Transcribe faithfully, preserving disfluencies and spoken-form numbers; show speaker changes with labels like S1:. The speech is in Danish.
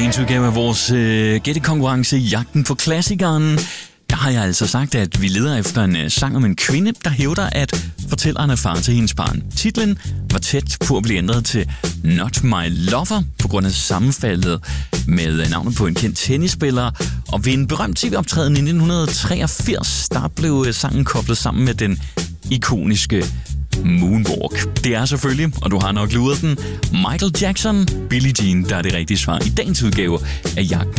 S1: dagens udgave af vores øh, gættekonkurrence Jagten på klassikeren. Der har jeg altså sagt, at vi leder efter en øh, sang om en kvinde, der hævder, at fortælleren er far til hendes barn. Titlen var tæt på at blive ændret til Not My Lover på grund af sammenfaldet med navnet på en kendt tennisspiller. Og ved en berømt tv-optræden i nitten treogfirs, der blev øh, sangen koblet sammen med den ikoniske Moonwalk. Det er selvfølgelig, og du har nok luret den, Michael Jackson, Billie Jean, der er det rigtige svar i dagens udgave af Jagten